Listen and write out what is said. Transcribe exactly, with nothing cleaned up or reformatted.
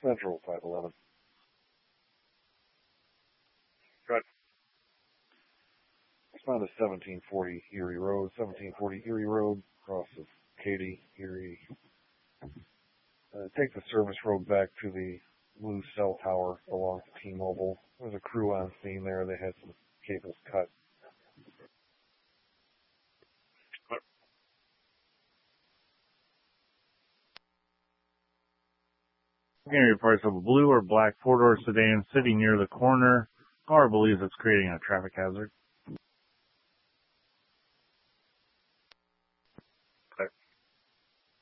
Central five eleven. Got respond to seventeen forty Erie Road, seventeen forty Erie Road, across of Katy, Erie. Uh, take the service road back to the blue cell tower along to T-Mobile. There's a crew on scene there. They had some cables cut. Getting reports of a blue or black four-door sedan sitting near the corner. Car believes it's creating a traffic hazard.